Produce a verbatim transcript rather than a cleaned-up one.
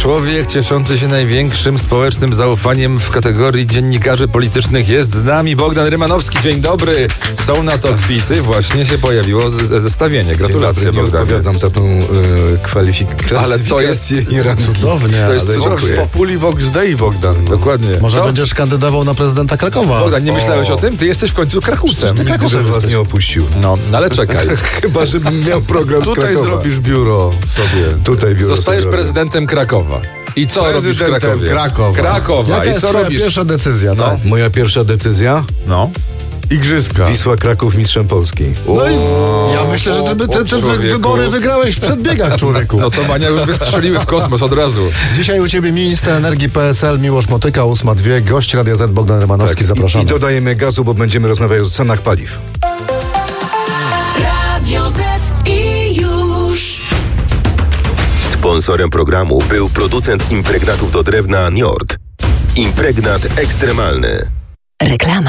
Człowiek cieszący się największym społecznym zaufaniem w kategorii dziennikarzy politycznych jest z nami. Bogdan Rymanowski, dzień dobry. Są na to kwity, właśnie się pojawiło z- zestawienie. Gratulacje, Dzień dobry, nie Bogdanie. odpowiadam za tą y, kwalifikację. Ale to jest i ranking. Cudownie, To jest ale cudownie. dziękuję. Populi Vox Dei, Bogdan. No. Dokładnie. Może Co? będziesz kandydował na prezydenta Krakowa? Bogdan, nie O. myślałeś o tym? Ty jesteś w końcu Krakusem. Ty- Nigdy bym was nie opuścił. No, ale czekaj. Chyba, żebym miał program z Tutaj Krakowa. zrobisz biuro sobie. Tutaj biuro Zostajesz sobie prezydentem Krakowa. I co robisz w Prezydentem Krakowie? Krakowa. Krakowa. Jaka I jest co twoja robisz? pierwsza decyzja, No. tak? zrobię. Moja pierwsza decyzja? No. Igrzyska. Wisła Kraków mistrzem Polski. No i ja myślę, że ty, by- ty, ty wy- człowieku. wybory wygrałeś w przedbiegach, człowieku. No to Mania już wystrzeliły w kosmos od razu. Dzisiaj u ciebie minister energii P S L Miłosz Motyka, ósma dwie, gość Radia Z Bogdan Rymanowski, zapraszamy. I, I dodajemy gazu, bo będziemy rozmawiać o cenach paliw. Radio Z i już. Sponsorem programu był producent impregnatów do drewna Njord. Impregnat ekstremalny. Reklama.